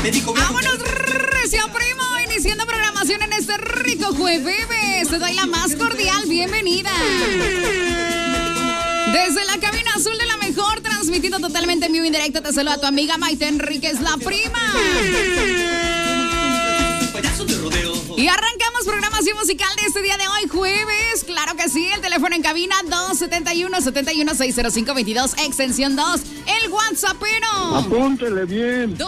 Vámonos, recio primo, iniciando programación en este rico jueves. Te doy la más cordial bienvenida. Desde la cabina azul de la mejor, transmitiendo totalmente en vivo y directo, te saluda tu amiga Maite Enríquez, la prima. Y arrancamos programación musical de este día de hoy, jueves. Claro que sí, el teléfono en cabina 271-71-60522, extensión 2. El WhatsAppero. Apúntele bien.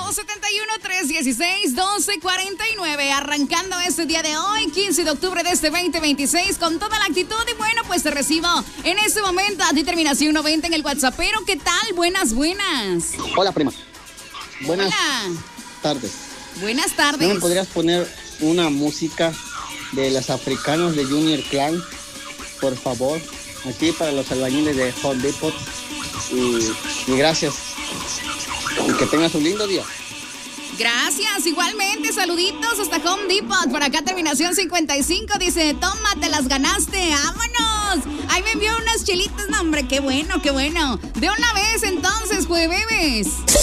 271-316-1249. Arrancando este día de hoy, 15 de octubre de este 2026, con toda la actitud. Y bueno, pues te recibo en este momento a ti, terminación 90 en el WhatsAppero. ¿Qué tal? Buenas. Hola, prima. Buenas Hola. tardes. Buenas tardes. ¿No me podrías poner una música de los africanos de Junior Clan, por favor? Aquí para los albañiles de Home Depot. Y gracias. Y que tengas un lindo día. Gracias, igualmente, saluditos hasta Home Depot. Por acá terminación 55, dice, toma, te las ganaste, vámonos. Ahí me envió unas chelitas, no hombre, qué bueno. De una vez entonces, jueves.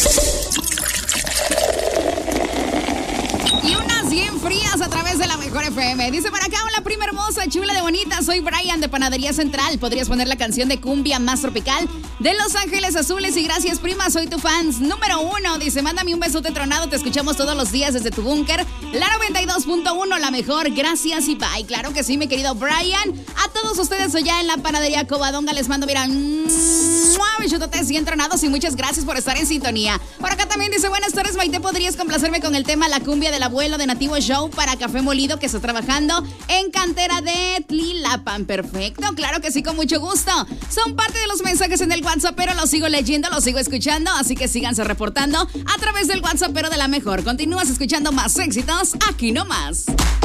Y unas bien frías a través de la mejor FM. Dice por acá, hola prima hermosa, chula de bonita, soy Brian de Panadería Central. ¿Podrías poner la canción de cumbia más tropical de Los Ángeles Azules? Y gracias prima, soy tu fans número 1. Dice, mándame un besote tronado, te escuchamos todos los días desde tu búnker. La 92.1, la mejor, gracias y bye. Claro que sí, mi querido Brian. A todos ustedes allá en la Panadería Covadonga les mando, mira, besotes y entrenados y muchas gracias por estar en sintonía. Por acá también dice, buenas tardes Maite, ¿podrías complacerme con el tema La Cumbia del Abuelo de Nativo Show para Café Molido, que está trabajando en cantera de Tlilapan? Perfecto, claro que sí, con mucho gusto. Son parte de los mensajes en el WhatsApp, pero los sigo leyendo, los sigo escuchando, así que síganse reportando a través del WhatsApp, pero de la mejor. Continúas escuchando más éxitos aquí nomás.